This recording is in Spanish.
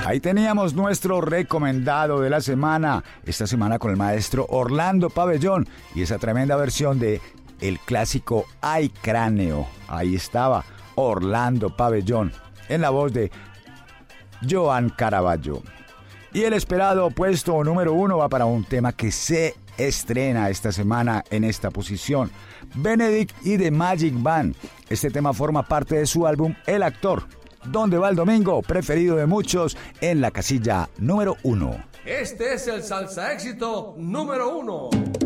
Ahí teníamos nuestro recomendado de la semana, esta semana con el maestro Orlando Pabellón y esa tremenda versión de el clásico Ay Cráneo. Ahí estaba Orlando Pabellón en la voz de Joan Caraballo. Y el esperado puesto número 1 va para un tema que se estrena esta semana en esta posición. Benedict y The Magic Band. Este tema forma parte de su álbum El Actor. ¿Dónde va el domingo? Preferido de muchos en la casilla número 1. Este es el salsa éxito número 1.